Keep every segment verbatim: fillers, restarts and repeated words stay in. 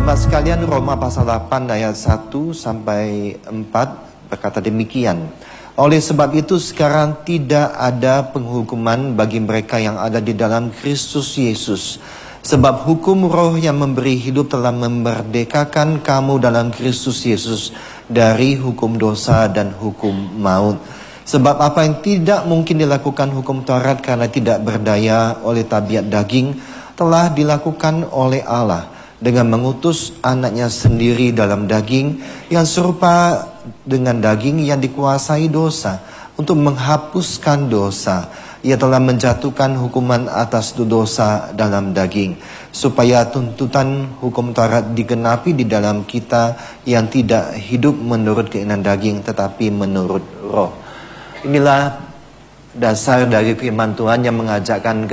Jemaat sekalian, Roma pasal delapan ayat satu sampai empat berkata demikian. Oleh sebab itu sekarang tidak ada penghukuman bagi mereka yang ada di dalam Kristus Yesus. Sebab hukum roh yang memberi hidup telah memerdekakan kamu dalam Kristus Yesus dari hukum dosa dan hukum maut. Sebab apa yang tidak mungkin dilakukan hukum Taurat karena tidak berdaya oleh tabiat daging, telah dilakukan oleh Allah dengan mengutus anaknya sendiri dalam daging yang serupa dengan daging yang dikuasai dosa untuk menghapuskan dosa. Ia telah menjatuhkan hukuman atas dosa dalam daging supaya tuntutan hukum Taurat digenapi di dalam kita yang tidak hidup menurut keinginan daging tetapi menurut roh. Inilah dasar dari firman Tuhan yang mengajakkan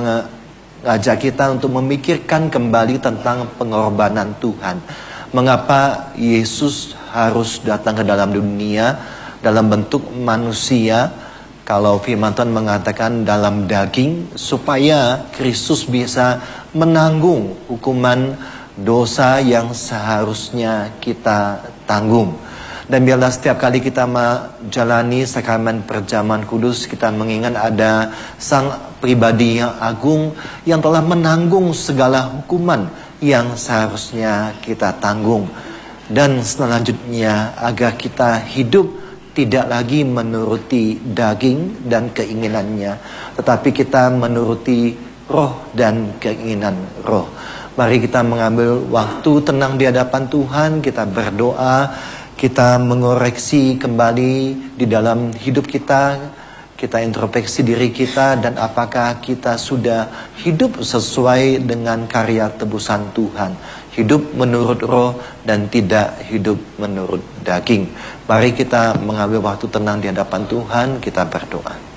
mengajak kita untuk memikirkan kembali tentang pengorbanan Tuhan. Mengapa Yesus harus datang ke dalam dunia dalam bentuk manusia? Kalau firman Tuhan mengatakan dalam daging, supaya Kristus bisa menanggung hukuman dosa yang seharusnya kita tanggung. Dan biarlah setiap kali kita menjalani sakramen perjamuan kudus, kita mengingat ada sang pribadi yang agung yang telah menanggung segala hukuman yang seharusnya kita tanggung. Dan selanjutnya agar kita hidup tidak lagi menuruti daging dan keinginannya, tetapi kita menuruti roh dan keinginan roh. Mari kita mengambil waktu tenang di hadapan Tuhan, kita berdoa, kita mengoreksi kembali di dalam hidup kita, kita introspeksi diri kita, dan apakah kita sudah hidup sesuai dengan karya tebusan Tuhan. Hidup menurut roh dan tidak hidup menurut daging. Mari kita mengambil waktu tenang di hadapan Tuhan, kita berdoa.